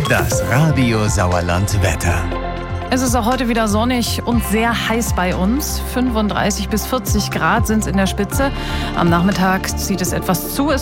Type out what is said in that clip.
Das Radio Sauerland Wetter. Es ist auch heute wieder sonnig und sehr heiß bei uns. 35 bis 40 Grad sind es in der Spitze. Am Nachmittag zieht es etwas zu.